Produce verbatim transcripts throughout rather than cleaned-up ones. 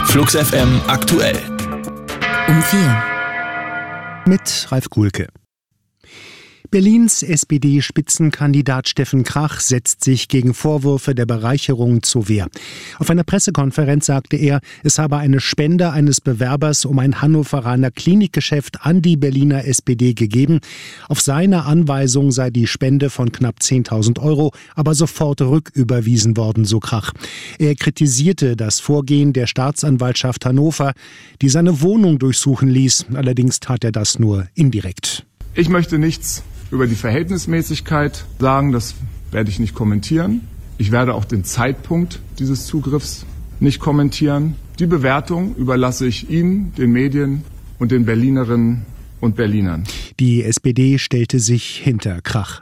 Flux F M aktuell. Um vier. Mit Ralf Kuhlke. Berlins S P D-Spitzenkandidat Steffen Krach setzt sich gegen Vorwürfe der Bereicherung zur Wehr. Auf einer Pressekonferenz sagte er, es habe eine Spende eines Bewerbers um ein Hannoveraner Klinikgeschäft an die Berliner S P D gegeben. Auf seine Anweisung sei die Spende von knapp zehntausend Euro aber sofort rücküberwiesen worden, so Krach. Er kritisierte das Vorgehen der Staatsanwaltschaft Hannover, die seine Wohnung durchsuchen ließ. Allerdings tat er das nur indirekt. Ich möchte nichts über die Verhältnismäßigkeit sagen, das werde ich nicht kommentieren. Ich werde auch den Zeitpunkt dieses Zugriffs nicht kommentieren. Die Bewertung überlasse ich Ihnen, den Medien und den Berlinerinnen und Berlinern. Die S P D stellte sich hinter Krach.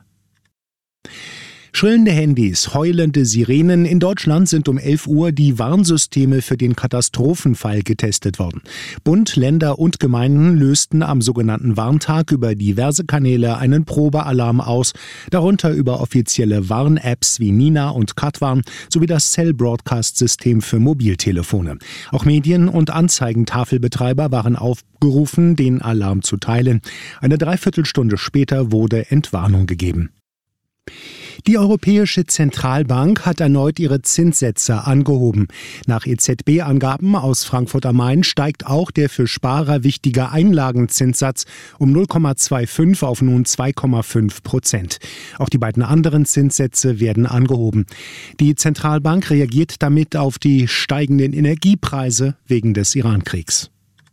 Schrillende Handys, heulende Sirenen. In Deutschland sind um elf Uhr die Warnsysteme für den Katastrophenfall getestet worden. Bund, Länder und Gemeinden lösten am sogenannten Warntag über diverse Kanäle einen Probealarm aus, darunter über offizielle Warn-Apps wie Nina und Katwarn sowie das Cell-Broadcast-System für Mobiltelefone. Auch Medien- und Anzeigentafelbetreiber waren aufgerufen, den Alarm zu teilen. Eine Dreiviertelstunde später wurde Entwarnung gegeben. Die Europäische Zentralbank hat erneut ihre Zinssätze angehoben. Nach E Z B-Angaben aus Frankfurt am Main steigt auch der für Sparer wichtige Einlagenzinssatz um null Komma fünfundzwanzig auf nun zwei Komma fünf Prozent. Auch die beiden anderen Zinssätze werden angehoben. Die Zentralbank reagiert damit auf die steigenden Energiepreise wegen des Irankriegs.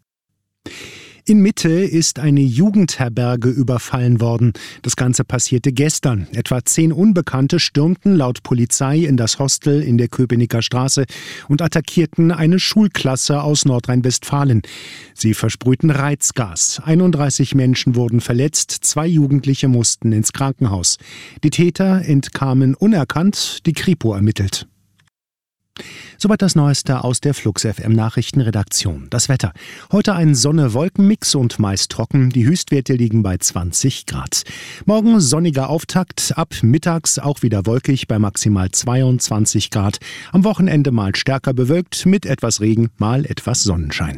In Mitte ist eine Jugendherberge überfallen worden. Das Ganze passierte gestern. Etwa zehn Unbekannte stürmten laut Polizei in das Hostel in der Köpenicker Straße und attackierten eine Schulklasse aus Nordrhein-Westfalen. Sie versprühten Reizgas. einunddreißig Menschen wurden verletzt, zwei Jugendliche mussten ins Krankenhaus. Die Täter entkamen unerkannt, die Kripo ermittelt. Soweit das Neueste aus der Flux F M Nachrichtenredaktion. Das Wetter. Heute ein Sonne-Wolken-Mix und meist trocken. Die Höchstwerte liegen bei zwanzig Grad. Morgen sonniger Auftakt. Ab mittags auch wieder wolkig bei maximal zweiundzwanzig Grad. Am Wochenende mal stärker bewölkt mit etwas Regen, mal etwas Sonnenschein.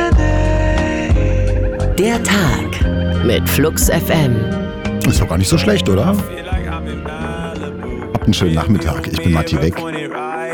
Der Tag mit Flux F M. Ist doch gar nicht so schlecht, oder? Habt einen schönen Nachmittag. Ich bin Matti Weck.